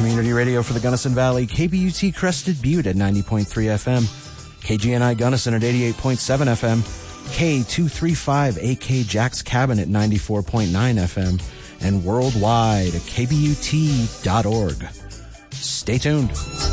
community radio for the Gunnison Valley, KBUT Crested Butte at 90.3 FM, KGNI Gunnison at 88.7 FM, K235 AK Jack's Cabin at 94.9 FM, and worldwide at kbut.org. Stay tuned.